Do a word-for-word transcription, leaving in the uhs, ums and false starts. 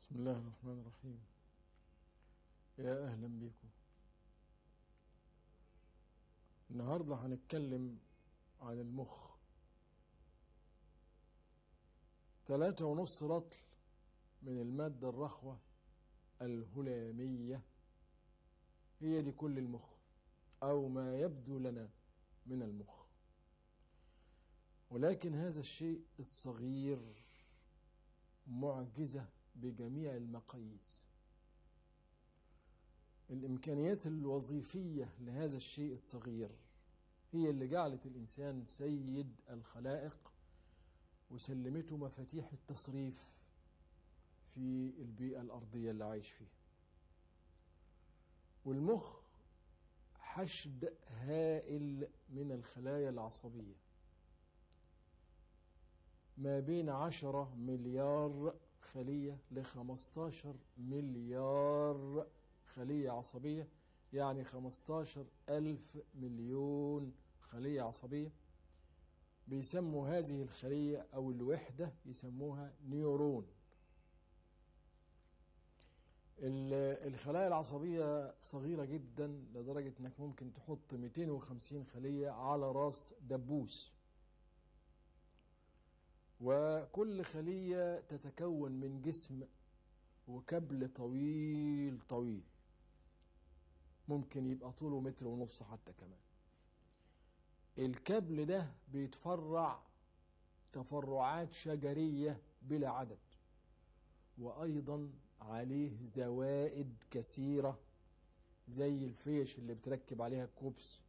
بسم الله الرحمن الرحيم. يا أهلا بكم. النهاردة هنتكلم عن المخ. ثلاثة ونص رطل من المادة الرخوة الهلامية هي دي كل المخ، أو ما يبدو لنا من المخ. ولكن هذا الشيء الصغير معجزة بجميع المقاييس. الإمكانيات الوظيفية لهذا الشيء الصغير هي اللي جعلت الإنسان سيد الخلائق وسلمته مفاتيح التصريف في البيئة الأرضية اللي عايش فيها. والمخ حشد هائل من الخلايا العصبية، ما بين عشرة مليار خلية لخمستاشر مليار خلية عصبية، يعني خمستاشر ألف مليون خلية عصبية. بيسموا هذه الخلية أو الوحدة يسموها نيورون. الخلايا العصبية صغيرة جدا لدرجة أنك ممكن تحط مئتين وخمسين خلية على رأس دبوس، وكل خلية تتكون من جسم وكبل طويل طويل، ممكن يبقى طوله متر ونص حتى كمان. الكبل ده بيتفرع تفرعات شجرية بلا عدد، وأيضا عليه زوائد كثيرة زي الفيش اللي بتركب عليها الكوبس